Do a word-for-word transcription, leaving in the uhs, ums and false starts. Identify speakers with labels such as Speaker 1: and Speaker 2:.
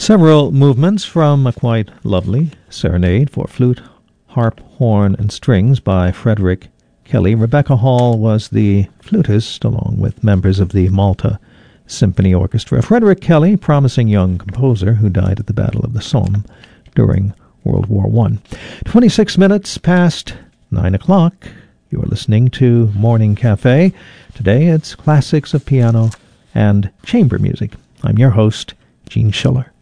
Speaker 1: Several movements from a quite lovely serenade for flute, harp, horn, and strings by Frederick Kelly. Rebecca Hall was the flutist, along with members of the Malta Symphony Orchestra. Frederick Kelly, promising young composer who died at the Battle of the Somme during World War One. twenty-six minutes past nine o'clock. You're listening to Morning Cafe. Today it's classics of piano and chamber music. I'm your host, Gene Schiller.